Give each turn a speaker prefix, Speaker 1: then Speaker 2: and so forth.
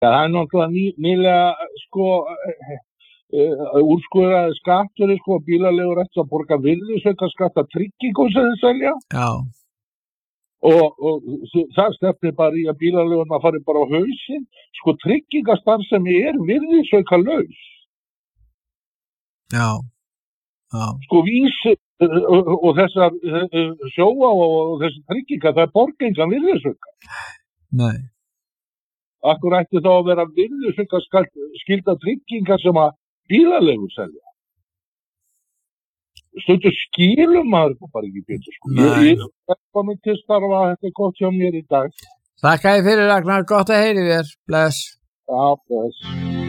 Speaker 1: það er náttúrulega nýlega úrskurðaði skattur bílaleigur ættu að borga virðisaukaskatt af tryggingum sem þeir selja.
Speaker 2: Já.
Speaker 1: Og það stefnir bara í að bílaleigurnar fari bara á hausinn. Tryggingastarfsemi virðisaukalaus.
Speaker 2: Já.
Speaker 1: Vísi og þessar sjóa og þessi tryggingar, það borga engan virðisauka.
Speaker 2: Nei.
Speaker 1: Akkur ætti þá að vera virðisaukaskylda tryggingar sem að bílaleigur selja. Stundu skilum maður bara ekki betur. Ég er komin til starfa, þetta er gott hjá mér í dag.
Speaker 2: Þakka þér fyrir, Ragnar, gott að heyri þér. Bless.
Speaker 1: Já, bless.